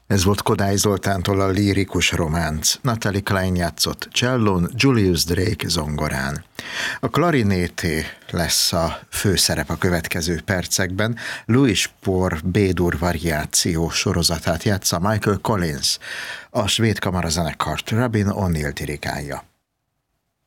Ez volt Kodály Zoltántól a Lírikus románc. Natalie Klein játszott csellón, Julius Drake zongorán. A klarinété lesz a főszerep a következő percekben. Louis Spohr B-dur variáció sorozatát játsza Michael Collins, a svéd kamarazenekart Robin O'Neill dirigálja.